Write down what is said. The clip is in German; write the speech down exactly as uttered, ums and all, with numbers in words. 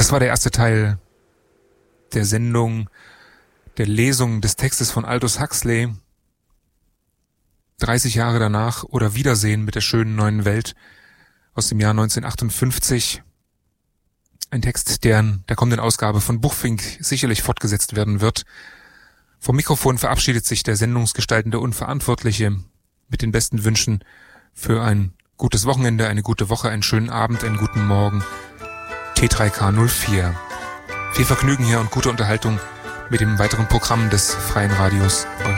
Das war der erste Teil der Sendung, der Lesung des Textes von Aldous Huxley. dreißig Jahre danach oder Wiedersehen mit der schönen neuen Welt aus dem Jahr neunzehnhundertachtundfünfzig. Ein Text, der in der kommenden Ausgabe von Buchfink sicherlich fortgesetzt werden wird. Vom Mikrofon verabschiedet sich der sendungsgestaltende Unverantwortliche mit den besten Wünschen für ein gutes Wochenende, eine gute Woche, einen schönen Abend, einen guten Morgen. T drei K null vier. Viel Vergnügen hier und gute Unterhaltung mit dem weiteren Programm des Freien Radios.